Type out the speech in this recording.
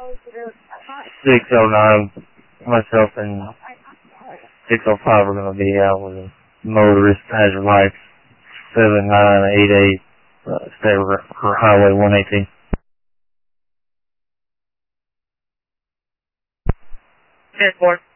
609, myself and 605 are going to be out with a motorist hazard lights, 7988, State Highway 118. 10-4.